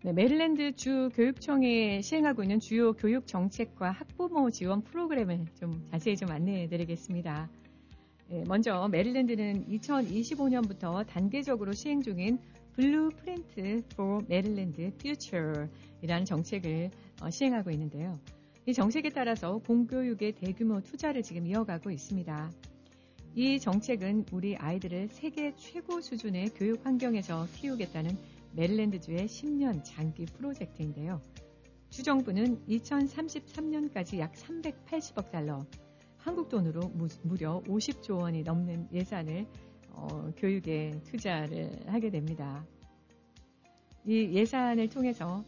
네, 메릴랜드 주 교육청이 시행하고 있는 주요 교육 정책과 학부모 지원 프로그램을 좀 자세히 좀 안내해 드리겠습니다. 네, 먼저 메릴랜드는 2025년부터 단계적으로 시행 중인 Blueprint for Maryland Future 이라는 정책을 시행하고 있는데요. 이 정책에 따라서 공교육의 대규모 투자를 지금 이어가고 있습니다. 이 정책은 우리 아이들을 세계 최고 수준의 교육 환경에서 키우겠다는 메릴랜드주의 10년 장기 프로젝트인데요. 주정부는 2033년까지 약 380억 달러, 한국 돈으로 무려 50조 원이 넘는 예산을 교육에 투자를 하게 됩니다. 이 예산을 통해서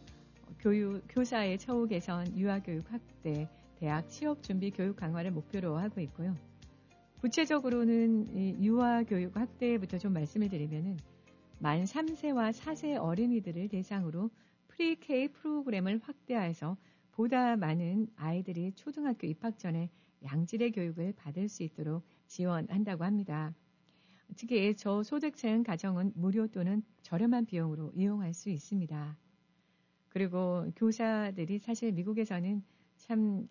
교사의 처우 개선, 유아교육 확대, 대학 취업 준비 교육 강화를 목표로 하고 있고요. 구체적으로는 이 유아교육 확대부터 좀 말씀을 드리면은 만 3세와 4세 어린이들을 대상으로 프리-K 프로그램을 확대해서 보다 많은 아이들이 초등학교 입학 전에 양질의 교육을 받을 수 있도록 지원한다고 합니다. 특히 저소득층 가정은 무료 또는 저렴한 비용으로 이용할 수 있습니다. 그리고 교사들이 사실 미국에서는 참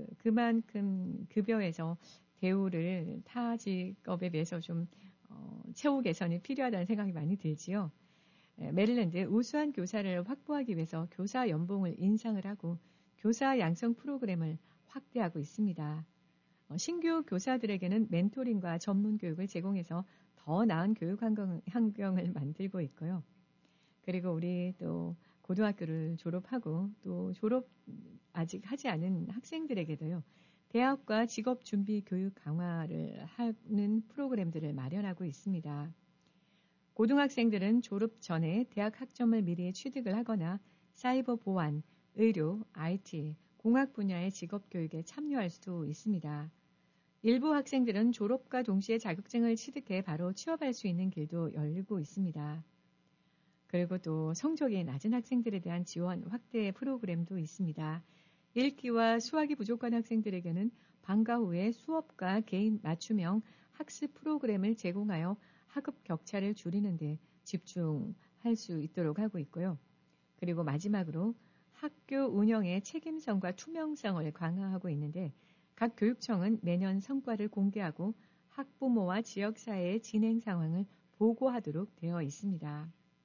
그만큼 급여에서 대우를 타 직업에 비해서 좀 채우 개선이 필요하다는 생각이 많이 들지요. 메릴랜드 우수한 교사를 확보하기 위해서 교사 연봉을 인상을 하고 교사 양성 프로그램을 확대하고 있습니다. 신규 교사들에게는 멘토링과 전문 교육을 제공해서 더 나은 교육 환경을 만들고 있고요. 그리고 우리 또 고등학교를 졸업하고 또 졸업 아직 하지 않은 학생들에게도요. 대학과 직업 준비 교육 강화를 하는 프로그램들을 마련하고 있습니다. 고등학생들은 졸업 전에 대학 학점을 미리 취득을 하거나 사이버 보안, 의료, IT, 공학 분야의 직업 교육에 참여할 수도 있습니다. 일부 학생들은 졸업과 동시에 자격증을 취득해 바로 취업할 수 있는 길도 열리고 있습니다. 그리고 또 성적이 낮은 학생들에 대한 지원 확대 프로그램도 있습니다. 읽기와 수학이 부족한 학생들에게는 방과 후에 수업과 개인 맞춤형 학습 프로그램을 제공하여 학업 격차를 줄이는 데 집중할 수 있도록 하고 있고요. 그리고 마지막으로 학교 운영의 책임성과 투명성을 강화하고 있는데 각 교육청은 매년 성과를 공개하고 학부모와 지역사회의 진행 상황을 보고하도록 되어 있습니다.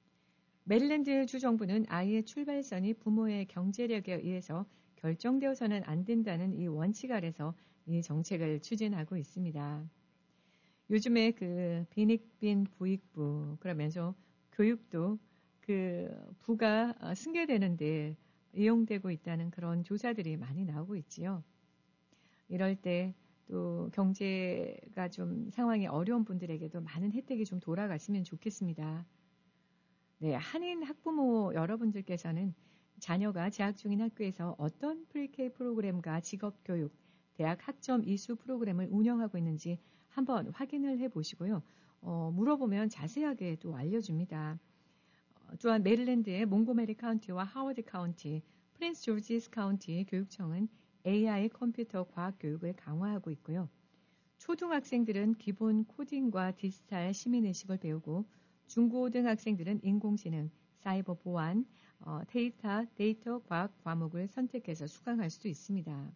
메릴랜드 주정부는 아이의 출발선이 부모의 경제력에 의해서 결정되어서는 안 된다는 이 원칙 아래서 이 정책을 추진하고 있습니다. 요즘에 빈익빈 부익부 그러면서 교육도 부가 승계되는데 이용되고 있다는 그런 조사들이 많이 나오고 있지요. 이럴 때 또 경제가 좀 상황이 어려운 분들에게도 많은 혜택이 좀 돌아갔으면 좋겠습니다. 네, 한인 학부모 여러분들께서는 자녀가 재학 중인 학교에서 어떤 프리-K 프로그램과 직업교육, 대학 학점 이수 프로그램을 운영하고 있는지 한번 확인을 해보시고요. 물어보면 자세하게 또 알려줍니다. 또한 메릴랜드의 몽고메리 카운티와 하워드 카운티, 프린스 조지스 카운티 교육청은 AI 컴퓨터 과학 교육을 강화하고 있고요. 초등학생들은 기본 코딩과 디지털 시민의식을 배우고 중고등학생들은 인공지능, 사이버 보안, 데이터 과학 과목을 선택해서 수강할 수도 있습니다.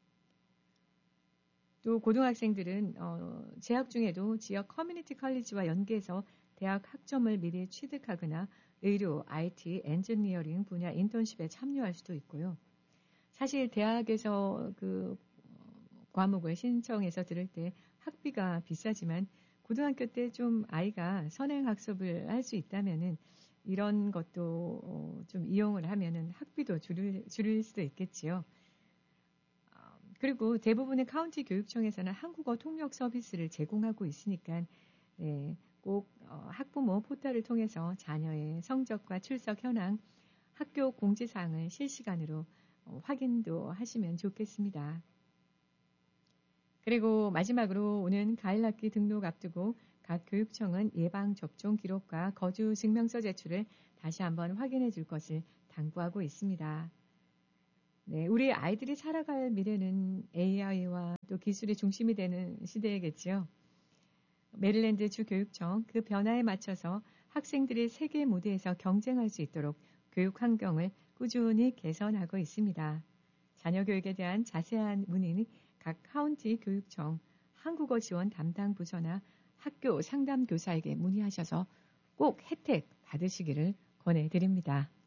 또 고등학생들은 재학 중에도 지역 커뮤니티 컬리지와 연계해서 대학 학점을 미리 취득하거나 의료, IT, 엔지니어링 분야 인턴십에 참여할 수도 있고요. 사실 대학에서 과목을 신청해서 들을 때 학비가 비싸지만 고등학교 때 좀 아이가 선행학습을 할 수 있다면은 이런 것도 좀 이용을 하면은 학비도 줄일 수도 있겠지요. 그리고 대부분의 카운티 교육청에서는 한국어 통역 서비스를 제공하고 있으니까 네, 꼭 학부모 포털을 통해서 자녀의 성적과 출석 현황, 학교 공지사항을 실시간으로 확인도 하시면 좋겠습니다. 그리고 마지막으로 오는 가을학기 등록 앞두고 각 교육청은 예방접종 기록과 거주 증명서 제출을 다시 한번 확인해 줄 것을 당부하고 있습니다. 네, 우리 아이들이 살아갈 미래는 AI와 또 기술이 중심이 되는 시대겠지요. 메릴랜드 주 교육청 그 변화에 맞춰서 학생들이 세계 무대에서 경쟁할 수 있도록 교육 환경을 꾸준히 개선하고 있습니다. 자녀 교육에 대한 자세한 문의는 각 카운티 교육청, 한국어 지원 담당 부서나 학교 상담교사에게 문의하셔서 꼭 혜택 받으시기를 권해드립니다.